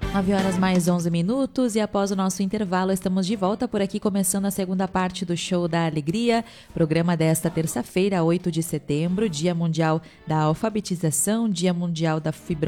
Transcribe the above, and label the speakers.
Speaker 1: 9 horas mais 11 minutos e após o nosso intervalo estamos de volta por aqui, começando a segunda parte do Show da Alegria, programa desta terça-feira, 8 de setembro, Dia Mundial da Alfabetização, Dia Mundial da